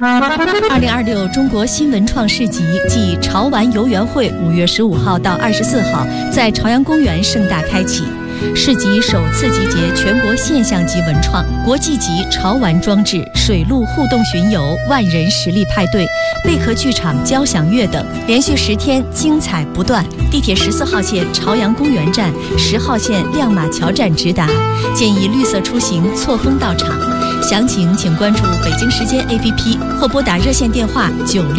2026中国新文创市集暨潮玩游园会5月15号到24号在朝阳公园盛大开启。市集首次集结全国现象级文创、国际级潮玩装置、水陆互动巡游、万人实力派对、贝壳剧场交响乐等，连续10天精彩不断。地铁14号线朝阳公园站、10号线亮马桥站直达，建议绿色出行，错峰到场。详情请关注北京时间 APP 或拨打热线电话96。